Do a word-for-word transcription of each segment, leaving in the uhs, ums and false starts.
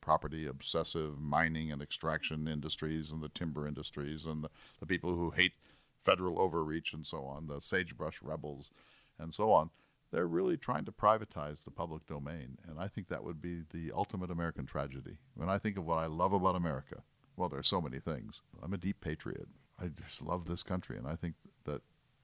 property obsessive mining and extraction industries and the timber industries and the, the people who hate federal overreach and so on, the sagebrush rebels and so on. They're really trying to privatize the public domain, and I think that would be the ultimate American tragedy. When I think of what I love about America, well, there are so many things. I'm a deep patriot. I just love this country, and I think that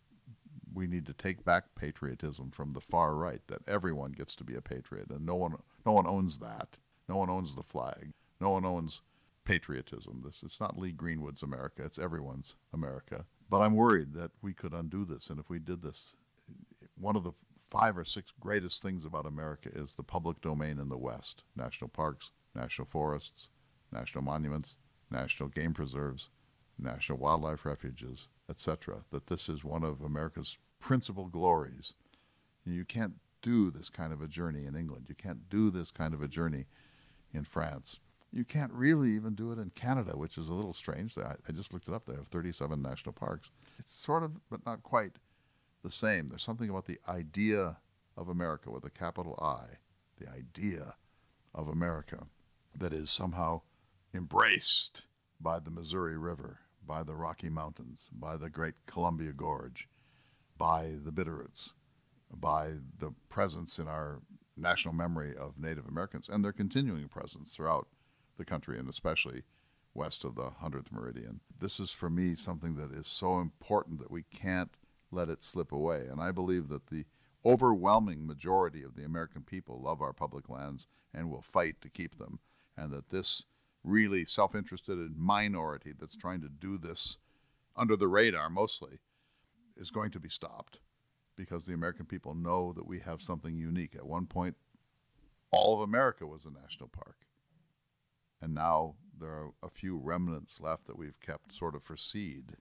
we need to take back patriotism from the far right, that everyone gets to be a patriot, and no one no one owns that. No one owns the flag. No one owns patriotism. This It's not Lee Greenwood's America. It's everyone's America. But I'm worried that we could undo this, and if we did this, one of the five or six greatest things about America is the public domain in the West. National parks, national forests, national monuments, national game preserves, national wildlife refuges, et cetera. That this is one of America's principal glories. You can't do this kind of a journey in England. You can't do this kind of a journey in France. You can't really even do it in Canada, which is a little strange. I, I just looked it up. They have thirty-seven national parks. It's sort of, but not quite, the same. There's something about the idea of America with a capital I, the idea of America, that is somehow embraced by the Missouri River, by the Rocky Mountains, by the great Columbia Gorge, by the Bitterroots, by the presence in our national memory of Native Americans and their continuing presence throughout the country, and especially west of the hundredth meridian. This is, for me, something that is so important that we can't let it slip away. And I believe that the overwhelming majority of the American people love our public lands and will fight to keep them, and that this really self-interested minority that's trying to do this under the radar mostly is going to be stopped, because the American people know that we have something unique. At one point, all of America was a national park, and now there are a few remnants left that we've kept sort of for seed,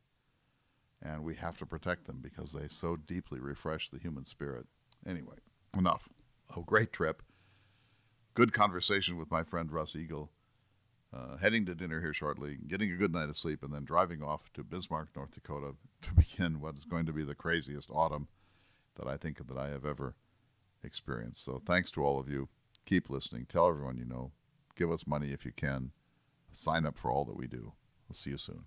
and we have to protect them because they so deeply refresh the human spirit. Anyway, enough. A great trip. Good conversation with my friend Russ Eagle. Uh, heading to dinner here shortly, getting a good night of sleep, and then driving off to Bismarck, North Dakota to begin what is going to be the craziest autumn that I think that I have ever experienced. So thanks to all of you. Keep listening. Tell everyone you know. Give us money if you can. Sign up for all that we do. We'll see you soon.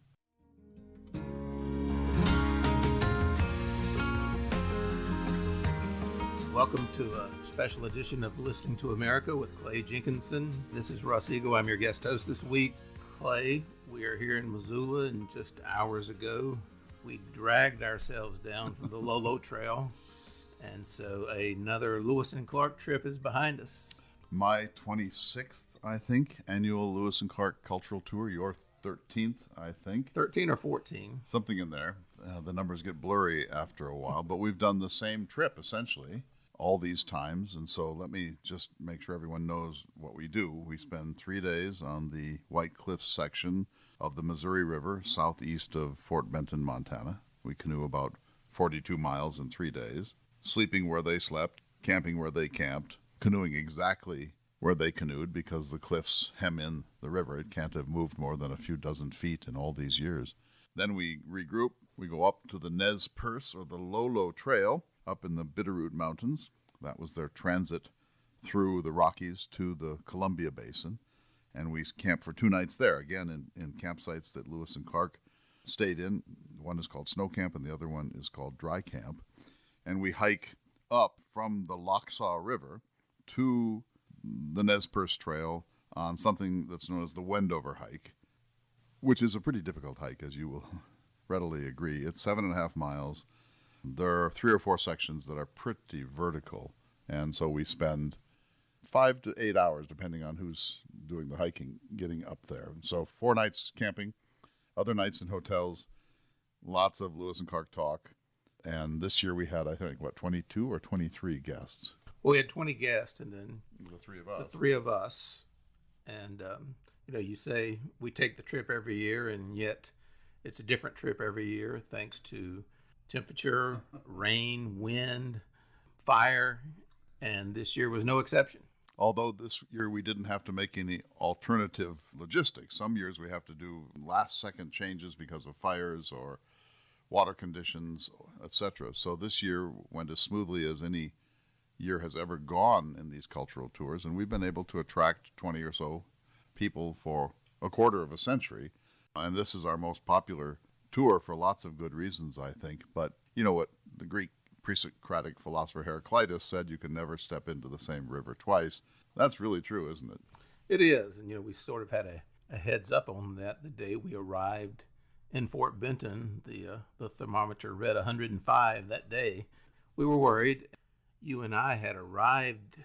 Welcome to a special edition of Listening to America with Clay Jenkinson. This is Russ Eagle. I'm your guest host this week. Clay, we are here in Missoula, and just hours ago, we dragged ourselves down from the Lolo Trail, and so another Lewis and Clark trip is behind us. My twenty-sixth, I think, annual Lewis and Clark Cultural Tour. Your thirteenth, I think. thirteen or fourteen. Something in there. Uh, the numbers get blurry after a while, but we've done the same trip, essentially, all these times. And so let me just make sure everyone knows what we do. We spend three days on the White Cliffs section of the Missouri River, southeast of Fort Benton, Montana. We canoe about forty-two miles in three days, sleeping where they slept, camping where they camped, canoeing exactly where they canoed because the cliffs hem in the river. It can't have moved more than a few dozen feet in all these years. Then we regroup. We go up to the Nez Perce, or the Lolo Trail, up in the Bitterroot Mountains. That was their transit through the Rockies to the Columbia Basin. And we camp for two nights there, again, in, in campsites that Lewis and Clark stayed in. One is called Snow Camp, and the other one is called Dry Camp. And we hike up from the Lochsa River to the Nez Perce Trail on something that's known as the Wendover Hike, which is a pretty difficult hike, as you will readily agree. It's seven and a half miles. There are three or four sections that are pretty vertical, and so we spend five to eight hours, depending on who's doing the hiking, getting up there. So four nights camping, other nights in hotels, lots of Lewis and Clark talk. And this year we had, I think, what, twenty-two or twenty-three guests? Well, we had twenty guests, and then the three of us. The three of us. And, um, you know, you say we take the trip every year, and yet it's a different trip every year thanks to temperature, rain, wind, fire, and this year was no exception. Although this year we didn't have to make any alternative logistics. Some years we have to do last-second changes because of fires or water conditions, et cetera. So this year went as smoothly as any year has ever gone in these cultural tours, and we've been able to attract twenty or so people for a quarter of a century. And this is our most popular tour for lots of good reasons, I think. But you know what the Greek pre-Socratic philosopher Heraclitus said, you can never step into the same river twice. That's really true, isn't it? It is. And, you know, we sort of had a, a heads up on that the day we arrived in Fort Benton. The, uh, the thermometer read one hundred five that day. We were worried. You and I had arrived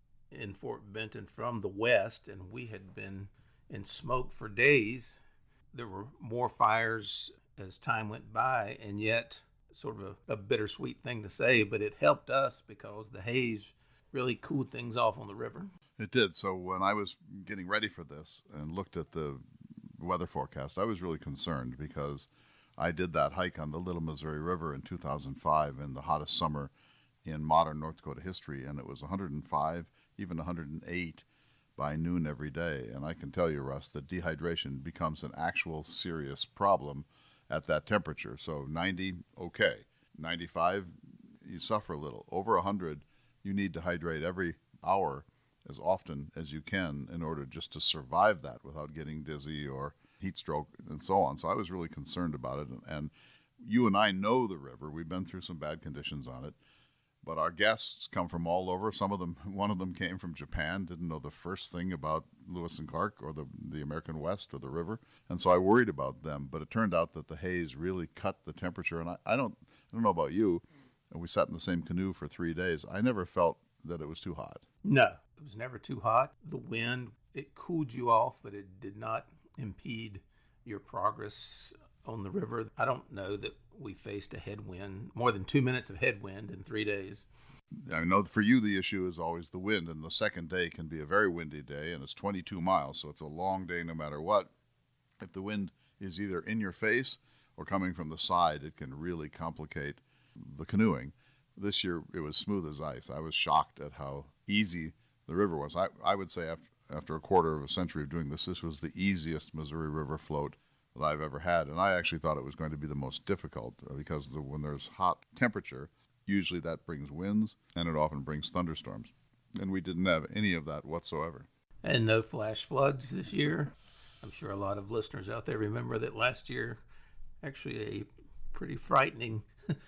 in Fort Benton from the west, and we had been in smoke for days. There were more fires as time went by, and yet sort of a, a bittersweet thing to say, but it helped us because the haze really cooled things off on the river. It did. So when I was getting ready for this and looked at the weather forecast, I was really concerned because I did that hike on the Little Missouri River in two thousand five in the hottest summer in modern North Dakota history, and it was one hundred five, even one hundred eight by noon every day. And I can tell you, Russ, that dehydration becomes an actual serious problem at that temperature. So ninety, okay. ninety-five, you suffer a little. Over one hundred, you need to hydrate every hour as often as you can in order just to survive that without getting dizzy or heat stroke and so on. So I was really concerned about it. And you and I know the river. We've been through some bad conditions on it. But our guests come from all over. Some of them, one of them came from Japan, didn't know the first thing about Lewis and Clark or the, the American West or the river. And so I worried about them. But it turned out that the haze really cut the temperature. And I, I don't I don't know about you. We sat in the same canoe for three days. I never felt that it was too hot. No, it was never too hot. The wind, it cooled you off, but it did not impede your progress on the river. I don't know that we faced a headwind, more than two minutes of headwind in three days. I know for you the issue is always the wind, and the second day can be a very windy day, and it's twenty-two miles, so it's a long day no matter what. If the wind is either in your face or coming from the side, it can really complicate the canoeing. This year it was smooth as ice. I was shocked at how easy the river was. I, I would say after, after a quarter of a century of doing this, this was the easiest Missouri River float that I've ever had. And I actually thought it was going to be the most difficult because the, when there's hot temperature, usually that brings winds and it often brings thunderstorms. And we didn't have any of that whatsoever. And no flash floods this year. I'm sure a lot of listeners out there remember that last year, actually a pretty frightening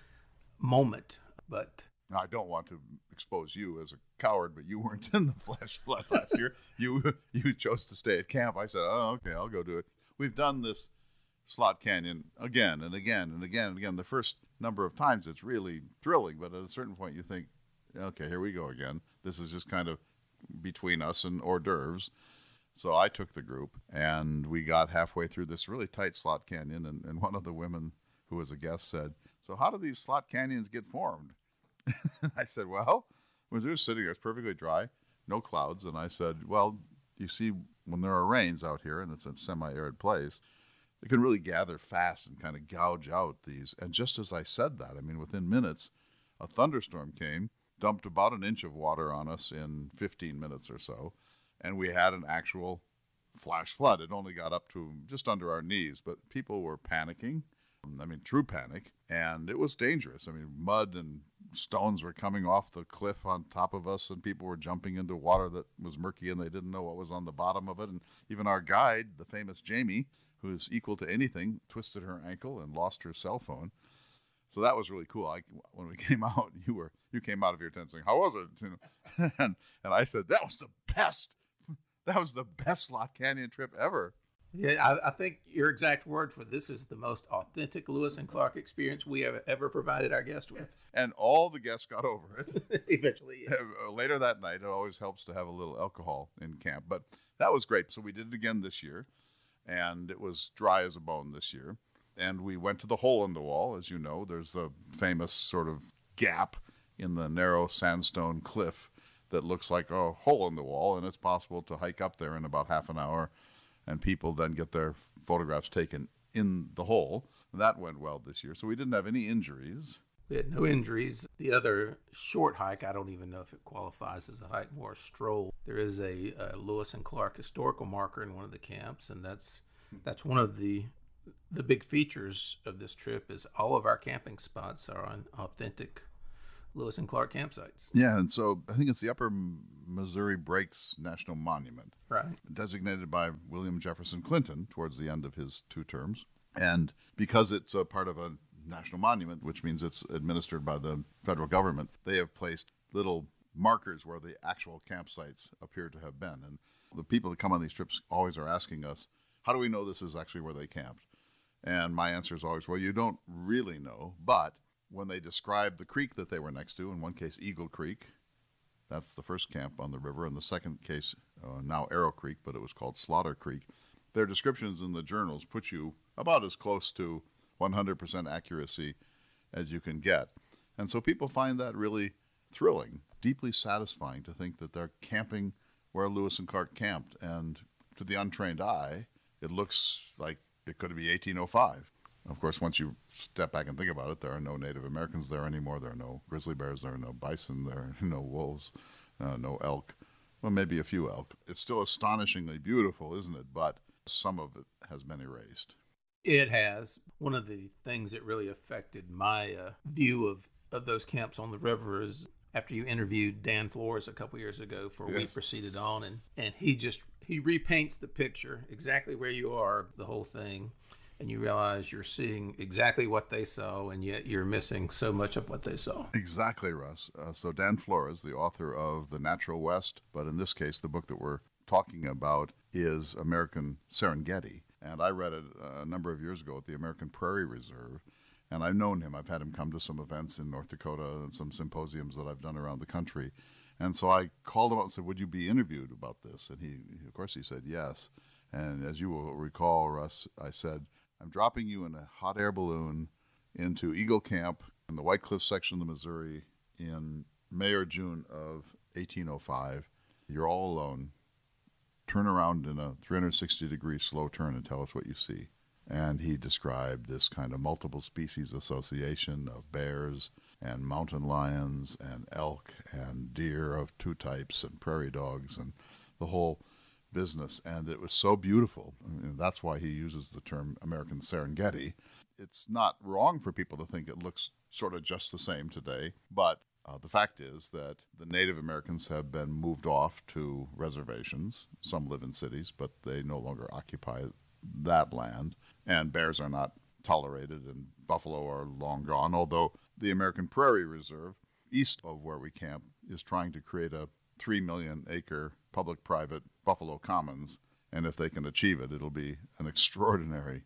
moment. But now, I don't want to expose you as a coward, but you weren't in the flash flood last year. You you chose to stay at camp. I said, oh, okay, I'll go do it. We've done this Slot Canyon again and again and again and again. The first number of times it's really thrilling, but at a certain point you think, okay, here we go again. This is just kind of between us and hors d'oeuvres. So I took the group, and we got halfway through this really tight slot canyon, and, and one of the women who was a guest said, so how do these slot canyons get formed? And I said, well, when we were sitting there, it's perfectly dry, no clouds. And I said, well, you see, when there are rains out here, and it's a semi-arid place, it can really gather fast and kind of gouge out these. And just as I said that, I mean, within minutes, a thunderstorm came, dumped about an inch of water on us in fifteen minutes or so, and we had an actual flash flood. It only got up to just under our knees, but people were panicking. I mean, true panic, and it was dangerous. I mean, mud and stones were coming off the cliff on top of us, and people were jumping into water that was murky, and they didn't know what was on the bottom of it. And even our guide, the famous Jamie, who is equal to anything, twisted her ankle and lost her cell phone. So that was really cool. I, when we came out, you were you came out of your tent saying, "How was it?" You know, and and I said, "That was the best. That was the best Slot Canyon trip ever." Yeah, I, I think your exact words were, "This is the most authentic Lewis and Clark experience we have ever provided our guests with." And all the guests got over it. Eventually, yeah. Later that night, it always helps to have a little alcohol in camp. But that was great. So we did it again this year, and it was dry as a bone this year. And we went to the hole in the wall. As you know, there's the famous sort of gap in the narrow sandstone cliff that looks like a hole in the wall, and it's possible to hike up there in about half an hour. And people then get their photographs taken in the hole. That went well this year. So we didn't have any injuries. We had no injuries. The other short hike, I don't even know if it qualifies as a hike, more a stroll. There is a, a Lewis and Clark historical marker in one of the camps, and that's that's one of the the big features of this trip is all of our camping spots are on authentic Lewis and Clark campsites. Yeah, and so I think it's the Upper Missouri Breaks National Monument, Right. designated by William Jefferson Clinton towards the end of his two terms. And because it's a part of a national monument, which means it's administered by the federal government, they have placed little markers where the actual campsites appear to have been. And the people that come on these trips always are asking us, how do we know this is actually where they camped? And my answer is always, well, you don't really know, but when they describe the creek that they were next to, in one case, Eagle Creek, that's the first camp on the river, in the second case, uh, now Arrow Creek, but it was called Slaughter Creek, their descriptions in the journals put you about as close to one hundred percent accuracy as you can get. And so people find that really thrilling, deeply satisfying to think that they're camping where Lewis and Clark camped. And to the untrained eye, it looks like it could be eighteen oh five. Of course, once you step back and think about it, there are no Native Americans there anymore. There are no grizzly bears. There are no bison. There are no wolves, uh, no elk. Well, maybe a few elk. It's still astonishingly beautiful, isn't it? But some of it has been erased. It has. One of the things that really affected my uh, view of, of those camps on the river is after you interviewed Dan Flores a couple years ago for Yes. We Proceeded On, and, and he just, he repaints the picture exactly where you are, the whole thing, and you realize you're seeing exactly what they saw, and yet you're missing so much of what they saw. Exactly, Russ. Uh, so Dan Flores, the author of The Natural West, but in this case, the book that we're talking about is American Serengeti. And I read it a number of years ago at the American Prairie Reserve. And I've known him. I've had him come to some events in North Dakota and some symposiums that I've done around the country. And so I called him up and said, would you be interviewed about this? And he, of course, he said yes. And as you will recall, Russ, I said, I'm dropping you in a hot air balloon into Eagle Camp in the White Cliffs section of the Missouri in May or June of eighteen oh five. You're all alone. Turn around in a three hundred sixty degree slow turn and tell us what you see. And he described this kind of multiple species association of bears and mountain lions and elk and deer of two types and prairie dogs and the whole business. And it was so beautiful. And that's why he uses the term American Serengeti. It's not wrong for people to think it looks sort of just the same today, but Uh, the fact is that the Native Americans have been moved off to reservations. Some live in cities, but they no longer occupy that land. And bears are not tolerated, and buffalo are long gone, although the American Prairie Reserve, east of where we camp, is trying to create a three million acre public-private buffalo commons. And if they can achieve it, it'll be an extraordinary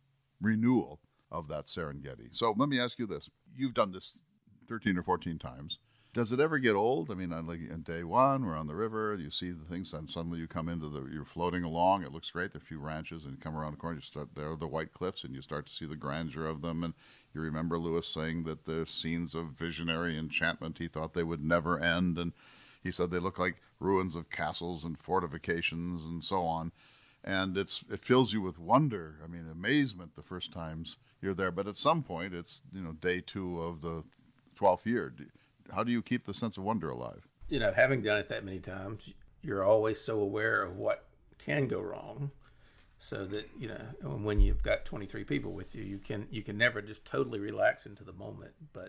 renewal of that Serengeti. So let me ask you this. You've done this thirteen or fourteen times. Does it ever get old? I mean, on, like, on day one, we're on the river, you see the things, and suddenly you come into the, you're floating along, it looks great, there are a few ranches, and you come around the corner, you start, there are the White Cliffs, and you start to see the grandeur of them, and you remember Lewis saying that the scenes of visionary enchantment, he thought they would never end, and he said they look like ruins of castles and fortifications and so on. And it's it fills you with wonder, I mean, amazement the first times you're there. But at some point, it's, you know, day two of the twelfth year. How do you keep the sense of wonder alive? You know, having done it that many times, you're always so aware of what can go wrong, so that, you know, when you've got twenty-three people with you, you can you can never just totally relax into the moment. But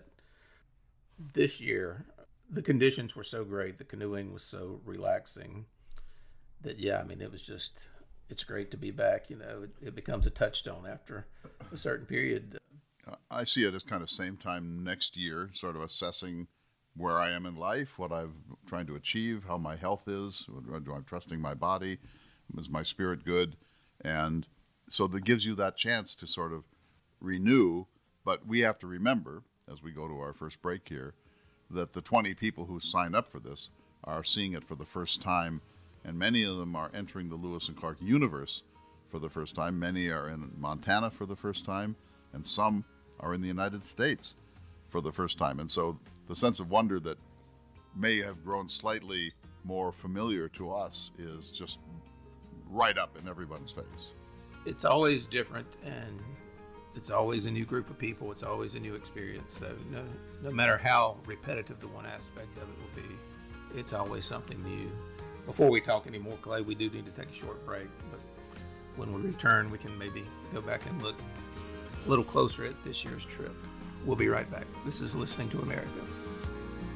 this year, the conditions were so great, the canoeing was so relaxing that, yeah, I mean, it was just, it's great to be back. You know, it, it becomes a touchstone after a certain period. I see it as kind of same time next year, sort of assessing where I am in life, what I'm trying to achieve, how my health is, do I'm trusting my body, is my spirit good? And so that gives you that chance to sort of renew. But we have to remember, as we go to our first break here, that the twenty people who sign up for this are seeing it for the first time, and many of them are entering the Lewis and Clark universe for the first time. Many are in Montana for the first time, and some are in the United States for the first time. And so the sense of wonder that may have grown slightly more familiar to us is just right up in everyone's face. It's always different, and it's always a new group of people. It's always a new experience. So no, no matter how repetitive the one aspect of it will be, it's always something new. Before we talk anymore, Clay, we do need to take a short break. But when we return, we can maybe go back and look a little closer at this year's trip. We'll be right back. This is Listening to America.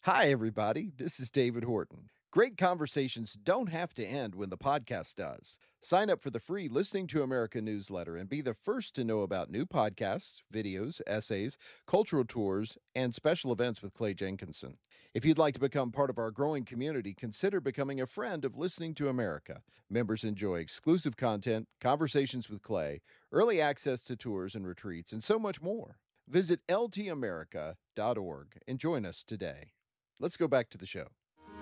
Hi, everybody. This is David Horton. Great conversations don't have to end when the podcast does. Sign up for the free Listening to America newsletter and be the first to know about new podcasts, videos, essays, cultural tours, and special events with Clay Jenkinson. If you'd like to become part of our growing community, consider becoming a friend of Listening to America. Members enjoy exclusive content, conversations with Clay, early access to tours and retreats, and so much more. Visit l t america dot org and join us today. Let's go back to the show.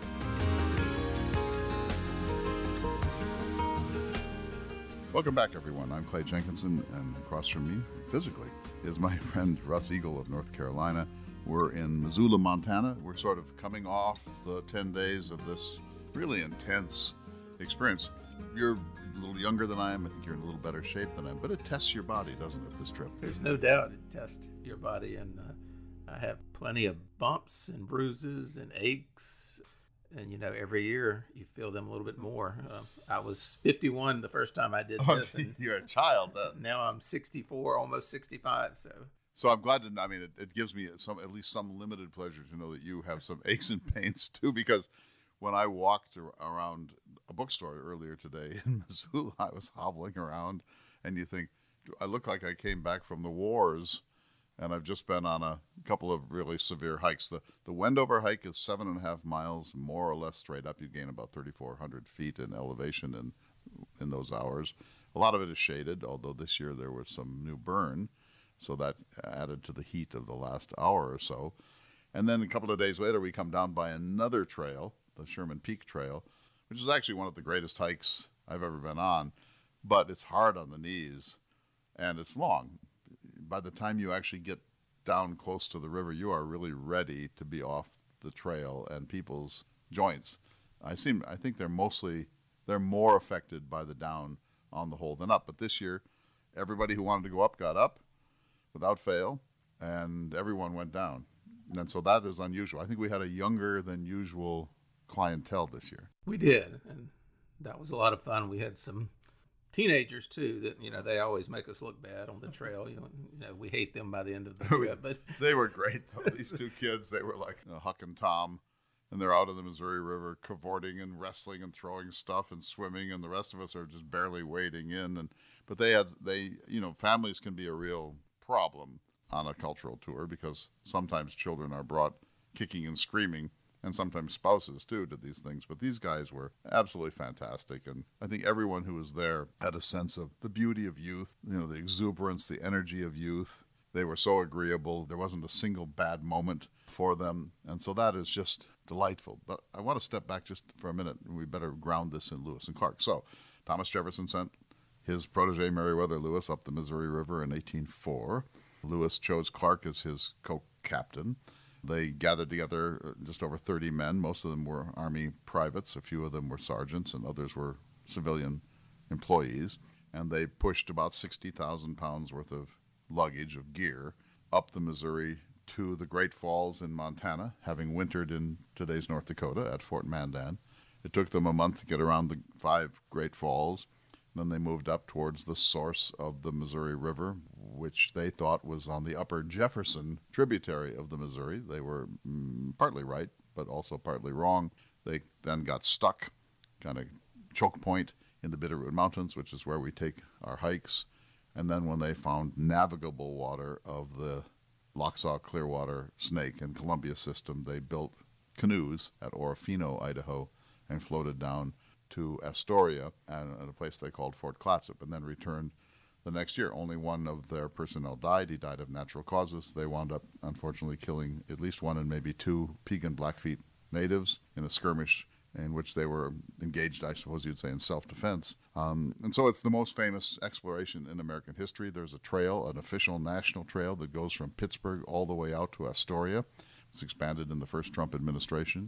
Welcome back, everyone. I'm Clay Jenkinson, and across from me, physically, is my friend Russ Eagle of North Carolina. We're in Missoula, Montana. We're sort of coming off the ten days of this really intense experience. You're a little younger than I am. I think you're in a little better shape than I am, but it tests your body, doesn't it, this trip? There's no doubt it tests your body, and uh, I have plenty of bumps and bruises and aches. And, you know, every year you feel them a little bit more. Uh, I was fifty-one the first time I did this. And You're a child then. now I'm sixty-four, almost sixty-five. So So I'm glad to, I mean, it, it gives me some, at least some limited pleasure to know that you have some aches and pains too, because when I walked ar- around a bookstore earlier today in Missoula, I was hobbling around, and you think, I look like I came back from the wars, and I've just been on a couple of really severe hikes. The the Wendover hike is seven and a half miles, more or less straight up. You gain about thirty-four hundred feet in elevation in, in those hours. A lot of it is shaded, although this year there was some new burn, so that added to the heat of the last hour or so. And then a couple of days later, we come down by another trail, the Sherman Peak Trail, which is actually one of the greatest hikes I've ever been on, but it's hard on the knees, and it's long. By the time you actually get down close to the river, you are really ready to be off the trail, and people's joints, I seem, I think they're mostly, they're more affected by the down on the whole than up. But this year, everybody who wanted to go up got up without fail, and everyone went down. And so that is unusual. I think we had a younger than usual clientele this year. we did. And that was a lot of fun. We had some teenagers too that, you know, they always make us look bad on the trail. You know, you know we hate them by the end of the trip. But They were great, though. These two kids, they were like, you know, Huck and Tom, and they're out in the Missouri River cavorting and wrestling and throwing stuff and swimming, and the rest of us are just barely wading in. And but they had they you know families can be a real problem on a cultural tour, because sometimes children are brought kicking and screaming, and sometimes spouses too, to these things. But these guys were absolutely fantastic, and I think everyone who was there had a sense of the beauty of youth, you know, the exuberance, the energy of youth. They were so agreeable. There wasn't a single bad moment for them, and so that is just delightful. But I want to step back just for a minute, and we better ground this in Lewis and Clark. So Thomas Jefferson sent his protege Meriwether Lewis up the Missouri River in eighteen oh four. Lewis chose Clark as his co-captain. They gathered together just over thirty men. Most of them were Army privates. A few of them were sergeants, and others were civilian employees. And they pushed about sixty thousand pounds worth of luggage, of gear, up the Missouri to the Great Falls in Montana, having wintered in today's North Dakota at Fort Mandan. It took them a month to get around the five Great Falls. Then they moved up towards the source of the Missouri River, which they thought was on the upper Jefferson tributary of the Missouri. They were mm, partly right, but also partly wrong. They then got stuck, kind of choke point in the Bitterroot Mountains, which is where we take our hikes. And then when they found navigable water of the Lochsaw, Clearwater, Snake, and Columbia system, they built canoes at Orofino, Idaho, and floated down to Astoria and at a place they called Fort Clatsop, and then returned the next year. Only one of their personnel died. He died of natural causes. They wound up, unfortunately, killing at least one and maybe two Piegan Blackfeet natives in a skirmish in which they were engaged, I suppose you'd say, in self-defense. Um, and so it's the most famous exploration in American history. There's a trail, an official national trail, that goes from Pittsburgh all the way out to Astoria. It's expanded in the first Trump administration.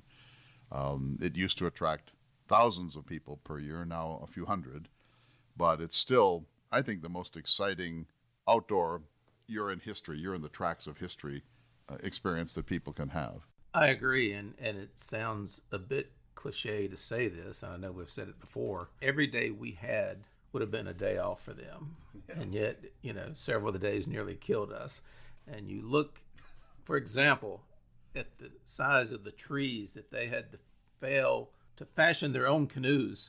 Um, it used to attract thousands of people per year, now a few hundred. But it's still, I think, the most exciting outdoor, you're in history, you're in the tracks of history uh, experience that people can have. I agree, and, and it sounds a bit cliche to say this, and I know we've said it before. Every day we had would have been a day off for them, yes. And yet, you know, several of the days nearly killed us. And you look, for example, at the size of the trees that they had to fail to fashion their own canoes.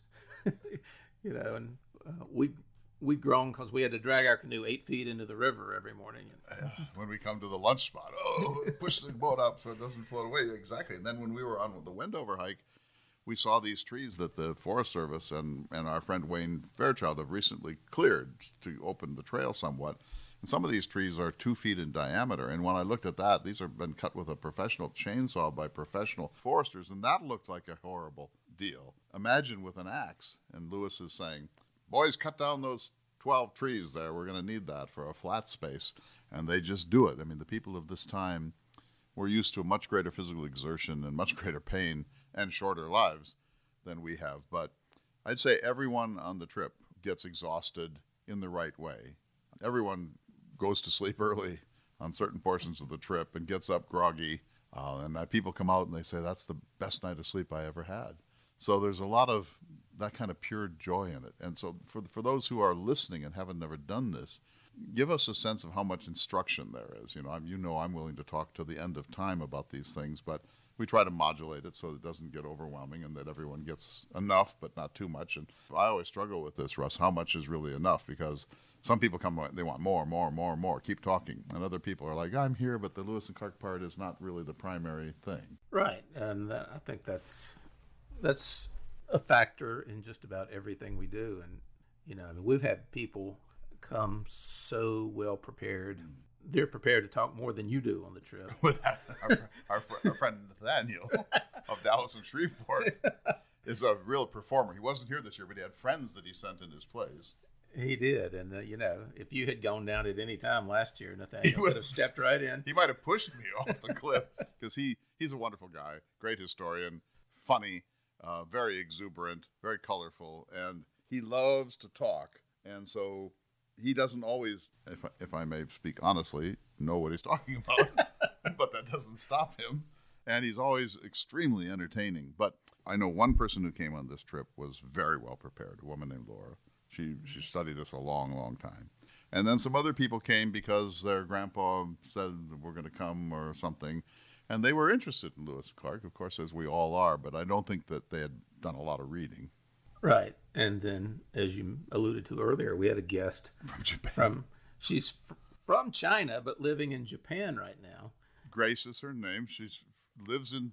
You know, and uh, we we grown because we had to drag our canoe eight feet into the river every morning. Uh, when we come to the lunch spot, oh, push the boat up so it doesn't float away. Exactly. And then when we were on the Wendover hike, we saw these trees that the Forest Service and, and our friend Wayne Fairchild have recently cleared to open the trail somewhat. And some of these trees are two feet in diameter. And when I looked at that, these have been cut with a professional chainsaw by professional foresters, and that looked like a horrible deal. Imagine with an axe. And Lewis is saying, boys, cut down those twelve trees there. We're going to need that for a flat space. And they just do it. I mean, the people of this time were used to a much greater physical exertion and much greater pain and shorter lives than we have. But I'd say everyone on the trip gets exhausted in the right way. Everyone goes to sleep early on certain portions of the trip and gets up groggy. Uh, and uh, people come out and they say, that's the best night of sleep I ever had. So there's a lot of that kind of pure joy in it. And so for for those who are listening and haven't never done this, give us a sense of how much instruction there is. You know, I'm, you know, I'm willing to talk to the end of time about these things, but we try to modulate it so it doesn't get overwhelming and that everyone gets enough, but not too much. And I always struggle with this, Russ, how much is really enough? Because some people come, they want more, more, more, more, keep talking. And other people are like, I'm here, but the Lewis and Clark part is not really the primary thing. Right. And that, I think that's that's a factor in just about everything we do. And, you know, I mean, we've had people come so well prepared. They're prepared to talk more than you do on the trip. With our, our, our friend Nathaniel of Dallas and Shreveport is a real performer. He wasn't here this year, but he had friends that he sent in his plays. He did, and uh, you know, if you had gone down at any time last year, Nathaniel would have stepped right in. He might have pushed me off the cliff because he, he's a wonderful guy, great historian, funny, uh, very exuberant, very colorful, and he loves to talk. And so he doesn't always, if I, if I may speak honestly, know what he's talking about, but that doesn't stop him. And he's always extremely entertaining. But I know one person who came on this trip was very well prepared, a woman named Laura. She she studied this a long, long time. And then some other people came because their grandpa said we're going to come or something. And they were interested in Lewis and Clark, of course, as we all are. But I don't think that they had done a lot of reading. Right. And then, as you alluded to earlier, we had a guest From Japan. From, she's f- from China, but living in Japan right now. Grace is her name. She lives in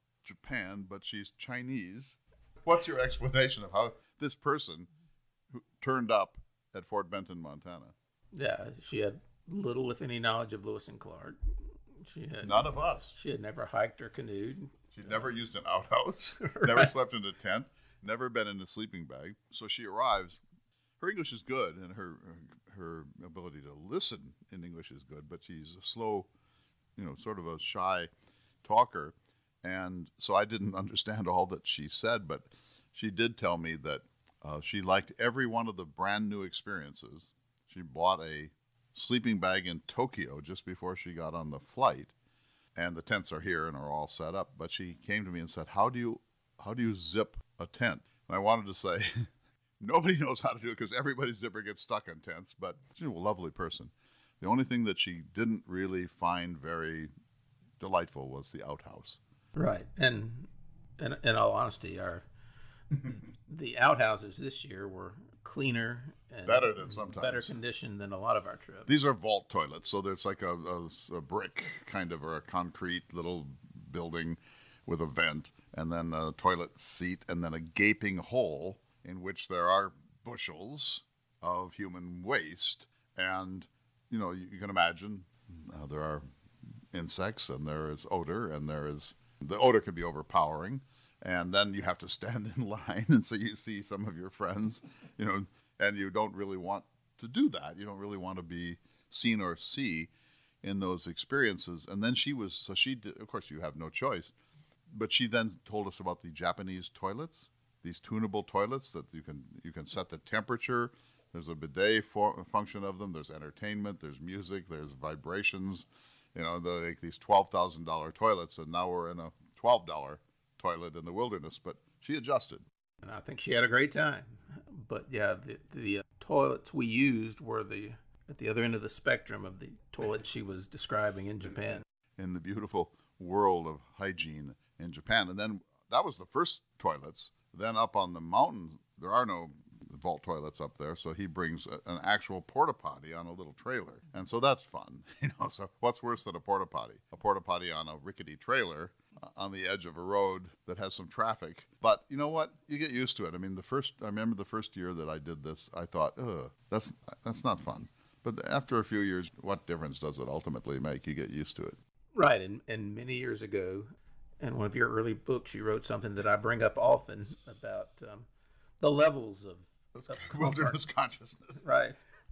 Japan, but she's Chinese. What's your explanation of how this person who turned up at Fort Benton, Montana? Yeah, she had little, if any, knowledge of Lewis and Clark. She had None of us. She had never hiked or canoed. She'd never used an outhouse, Right. never slept in a tent, never been in a sleeping bag. So she arrives. Her English is good, and her her ability to listen in English is good, but she's a slow, you know, sort of a shy talker. And so I didn't understand all that she said, but she did tell me that uh, she liked every one of the brand new experiences. She bought a sleeping bag in Tokyo just before she got on the flight, and the tents are here and are all set up. But she came to me and said, how do you how do you zip a tent? And I wanted to say, nobody knows how to do it because everybody's zipper gets stuck in tents, but she's a lovely person. The only thing that she didn't really find very delightful was the outhouse. Right. And, and in all honesty, our the outhouses this year were cleaner and Better than sometimes. better conditioned than a lot of our trips. These are vault toilets, so there's like a, a, a brick kind of or a concrete little building with a vent, and then a toilet seat, and then a gaping hole in which there are bushels of human waste. And, you know, you, you can imagine uh, there are insects, and there is odor, and there is, the odor can be overpowering. And then you have to stand in line, and so you see some of your friends, you know, and you don't really want to do that. You don't really want to be seen or see in those experiences. And then she was, so she did, of course, you have no choice. But she then told us about the Japanese toilets, these tunable toilets that you can you can set the temperature. There's a bidet for, function of them. There's entertainment. There's music. There's vibrations. You know, they're like these twelve thousand dollars toilets, and now we're in a twelve dollars toilet in the wilderness. But she adjusted. And I think she had a great time. But yeah, the, the uh, toilets we used were the at the other end of the spectrum of the toilets she was describing in Japan. in the beautiful world of hygiene in Japan. And then that was the first toilets. Then up on the mountain, there are no vault toilets up there, so he brings a, an actual porta potty on a little trailer, and so that's fun, you know. So what's worse than a porta potty? A porta potty on a rickety trailer uh, on the edge of a road that has some traffic. But you know what? You get used to it. I mean, the first I remember the first year that I did this, I thought, ugh, that's that's not fun. But after a few years, what difference does it ultimately make? You get used to it. Right, and and many years ago, in one of your early books, you wrote something that I bring up often about um, the levels of wilderness consciousness. Right.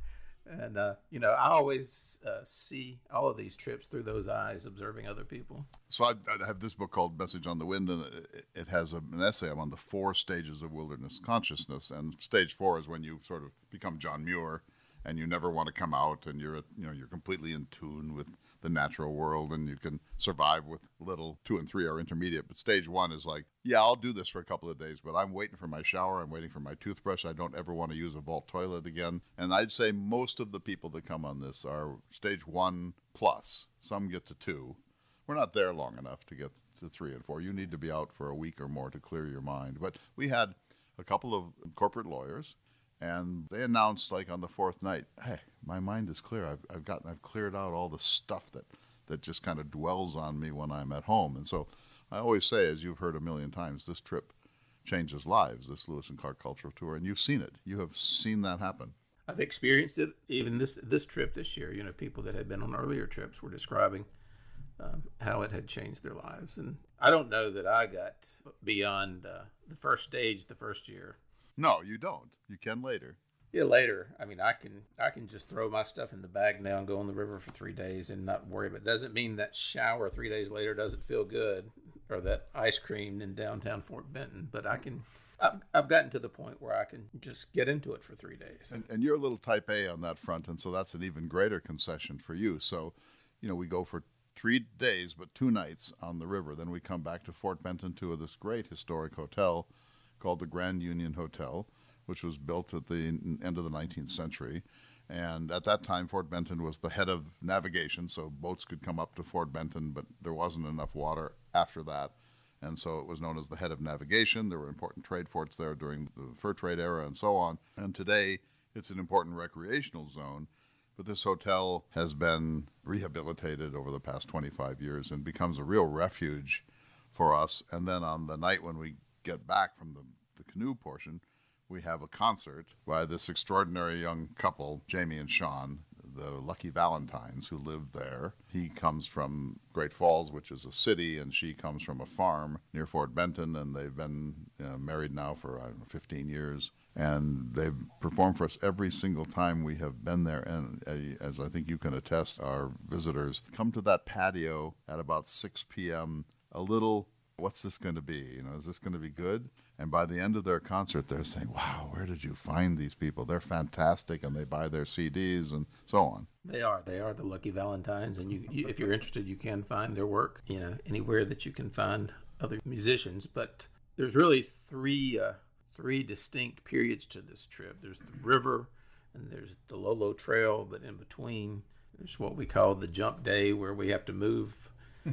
And, uh, you know, I always uh, see all of these trips through those eyes, observing other people. So I, I have this book called Message on the Wind, and it, it has a, an essay on the four stages of wilderness consciousness. And stage four is when you sort of become John Muir, and you never want to come out, and you're, you know, you're completely in tune with the natural world, and you can survive with little. Two and three are intermediate, but stage one is like, yeah, I'll do this for a couple of days, but I'm waiting for my shower, I'm waiting for my toothbrush, I don't ever want to use a vault toilet again. And I'd say most of the people that come on this are stage one plus. Some get to two. We're not there long enough to get to three and four. You need to be out for a week or more to clear your mind. But we had a couple of corporate lawyers, and they announced, like on the fourth night, hey, my mind is clear. I've, I've gotten, I've cleared out all the stuff that, that just kind of dwells on me when I'm at home. And so I always say, as you've heard a million times, this trip changes lives, this Lewis and Clark Cultural Tour. And you've seen it. You have seen that happen. I've experienced it even this this trip this year. You know, people that had been on earlier trips were describing um, how it had changed their lives. And I don't know that I got beyond uh, the first stage the first year. No, you don't. You can later. Yeah, later. I mean, I can I can just throw my stuff in the bag now and go on the river for three days and not worry. But it doesn't mean that shower three days later doesn't feel good, or that ice cream in downtown Fort Benton. But I can, I've, I've gotten to the point where I can just get into it for three days. And, and you're a little type A on that front, and so that's an even greater concession for you. So, you know, we go for three days, but two nights on the river. Then we come back to Fort Benton to this great historic hotel called the Grand Union Hotel, which was built at the end of the nineteenth century. And at that time, Fort Benton was the head of navigation, so boats could come up to Fort Benton, but there wasn't enough water after that. And so it was known as the head of navigation. There were important trade forts there during the fur trade era and so on. And today, it's an important recreational zone. But this hotel has been rehabilitated over the past twenty-five years and becomes a real refuge for us. And then on the night when we get back from the, the canoe portion, we have a concert by this extraordinary young couple, Jamie and Sean, the Lucky Valentines, who live there. He comes from Great Falls, which is a city, and she comes from a farm near Fort Benton, and they've been uh, married now for, I don't know, fifteen years. And they've performed for us every single time we have been there. And uh, as I think you can attest, our visitors come to that patio at about six p.m. a little, what's this going to be? You know, is this going to be good? And by the end of their concert, they're saying, wow, where did you find these people? They're fantastic, and they buy their C Ds and so on. They are. They are the Lucky Valentines, and you, you if you're interested, you can find their work, you know, anywhere that you can find other musicians. But there's really three uh, three distinct periods to this trip. There's the river, and there's the Lolo Trail, but in between, there's what we call the jump day, where we have to move,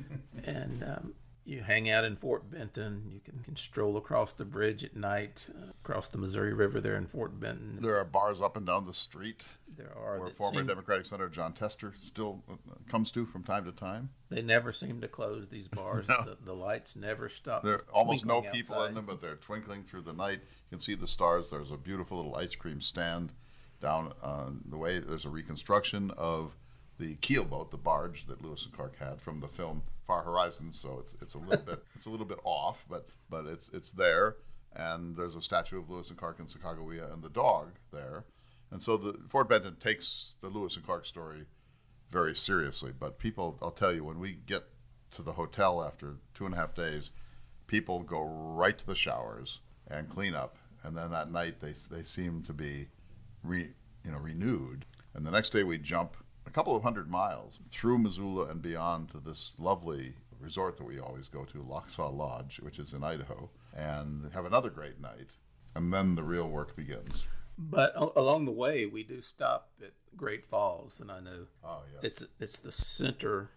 and um, you hang out in Fort Benton. You can, can stroll across the bridge at night, uh, across the Missouri River there in Fort Benton. There are bars up and down the street. There are. Where former seem, Democratic Senator John Tester still comes to from time to time. They never seem to close, these bars. no. the, the lights never stop. There are almost no people outside. in them, but they're twinkling through the night. You can see the stars. There's a beautiful little ice cream stand down uh, the way. There's a reconstruction of the keelboat, the barge that Lewis and Clark had from the film Far Horizons. So it's it's a little bit it's a little bit off, but but it's it's there. And there's a statue of Lewis and Clark and Sacagawea and the dog there. And so the Fort Benton takes the Lewis and Clark story very seriously. But people, I'll tell you, when we get to the hotel after two and a half days, people go right to the showers and clean up. And then that night they they seem to be re, you know renewed. And the next day we jump a couple of hundred miles through Missoula and beyond to this lovely resort that we always go to, Lochsaw Lodge, which is in Idaho, and have another great night. And then the real work begins. But along the way, we do stop at Great Falls, and I know oh, yes. it's it's the center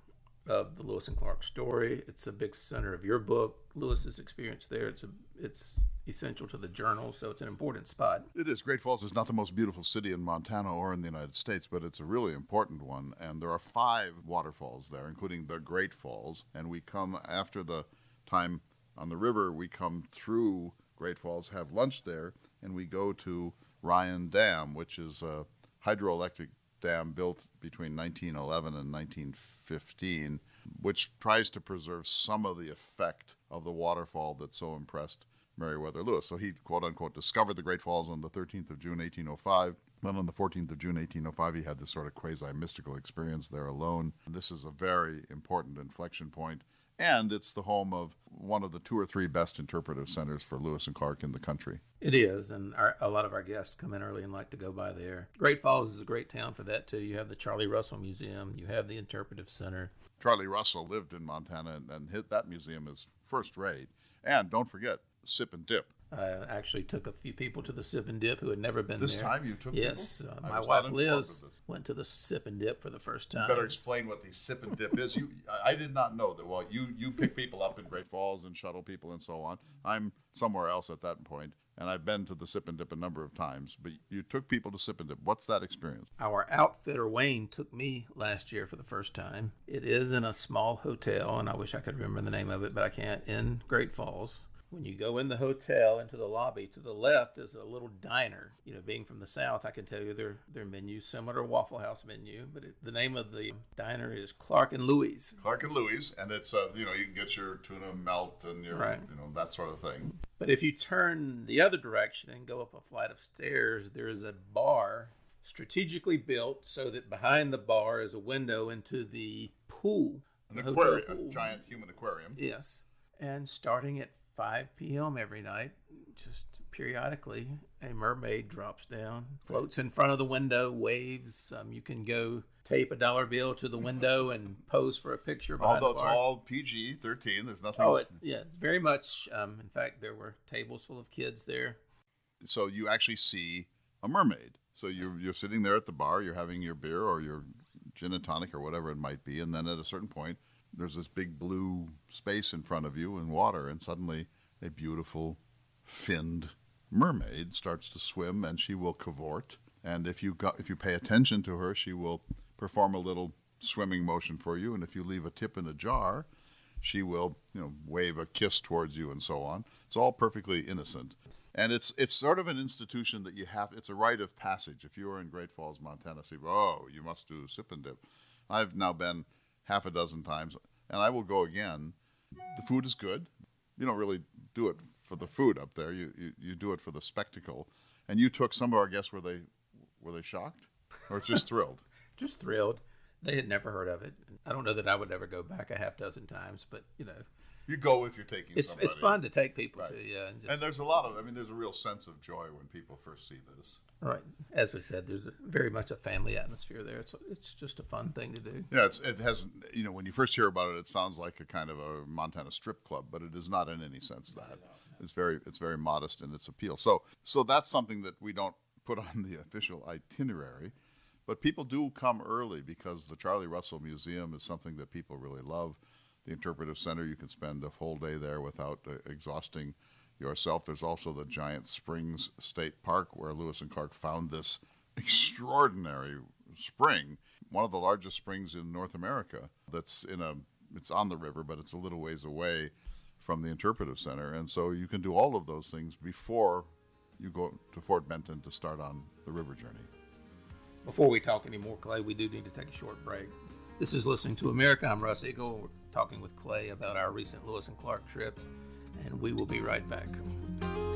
of the Lewis and Clark story. It's a big center of your book, Lewis's experience there. It's a, it's essential to the journal, so it's an important spot. It is. Great Falls is not the most beautiful city in Montana or in the United States, but it's a really important one. And there are five waterfalls there, including the Great Falls. And we come after the time on the river, we come through Great Falls, have lunch there, and we go to Ryan Dam, which is a hydroelectric dam built between nineteen eleven and nineteen fifteen, which tries to preserve some of the effect of the waterfall that so impressed Meriwether Lewis. So he, quote unquote, discovered the Great Falls on the thirteenth of June, eighteen oh five. Then on the fourteenth of June, eighteen oh five, he had this sort of quasi-mystical experience there alone. And this is a very important inflection point. And it's the home of one of the two or three best interpretive centers for Lewis and Clark in the country. It is, and our, a lot of our guests come in early and like to go by there. Great Falls is a great town for that, too. You have the Charlie Russell Museum. You have the Interpretive Center. Charlie Russell lived in Montana, and, and hit, that museum is first rate. And don't forget, Sip and Dip. I actually took a few people to the Sip and Dip who had never been this there. This time you took yes, people? Yes, uh, my wife Liz went to the Sip and Dip for the first time. You better explain what the Sip and Dip is. You, I did not know that. Well, you, you pick people up in Great Falls and shuttle people and so on. I'm somewhere else at that point, and I've been to the Sip and Dip a number of times. But you took people to Sip and Dip. What's that experience? Our outfitter, Wayne, took me last year for the first time. It is in a small hotel, and I wish I could remember the name of it, but I can't, in Great Falls. When you go in the hotel into the lobby, to the left is a little diner. You know, being from the South, I can tell you their their menu similar to Waffle House menu, but it, the name of the diner is Clark and Louie's. Clark and Louie's, and it's uh, you know, you can get your tuna melt and your right. you know, that sort of thing. But if you turn the other direction and go up a flight of stairs, there is a bar strategically built so that behind the bar is a window into the pool. An aquarium, a giant human aquarium. Yes, and starting at five p.m. every night, just periodically, a mermaid drops down, floats in front of the window, waves. Um, you can go tape a dollar bill to the window and pose for a picture behind Although the bar. it's all P G thirteen, there's nothing. Oh, it, yeah, it's very much. Um, in fact, there were tables full of kids there. So you actually see a mermaid. So you're you're sitting there at the bar, you're having your beer or your gin and tonic or whatever it might be, and then at a certain point, there's this big blue space in front of you in water, and suddenly a beautiful finned mermaid starts to swim, and she will cavort. And if you got, if you pay attention to her, she will perform a little swimming motion for you. And if you leave a tip in a jar, she will, you know, wave a kiss towards you and so on. It's all perfectly innocent. And it's it's sort of an institution that you have. It's a rite of passage. If you were in Great Falls, Montana, say, oh, you must do Sip and Dip. I've now been half a dozen times, and I will go again. The food is good. You don't really do it for the food up there. You, you you do it for the spectacle. And you took some of our guests. Were they were they shocked or just thrilled? Just thrilled. They had never heard of it. I don't know that I would ever go back a half dozen times, but you know, you go if you're taking. It's somebody. It's fun to take people right. to yeah. And, just, and there's a lot of. I mean, there's a real sense of joy when people first see this. Right. As we said, there's a, very much a family atmosphere there. It's it's just a fun thing to do. Yeah, it's, it has, you know, when you first hear about it, it sounds like a kind of a Montana strip club, but it is not in any sense that. It's very it's very modest in its appeal. So so that's something that we don't put on the official itinerary, but people do come early because the Charlie Russell Museum is something that people really love. The Interpretive Center, you can spend a full day there without uh, exhausting yourself. There's also the Giant Springs State Park where Lewis and Clark found this extraordinary spring, one of the largest springs in North America. That's in a, it's on the river, but it's a little ways away from the Interpretive Center. And so you can do all of those things before you go to Fort Benton to start on the river journey. Before we talk anymore, Clay, we do need to take a short break. This is Listening to America. I'm Russ Eagle. We're talking with Clay about our recent Lewis and Clark trip, and we will be right back.